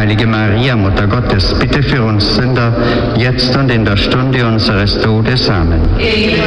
Heilige Maria, Mutter Gottes, bitte für uns Sünder, jetzt und in der Stunde unseres Todes. Amen.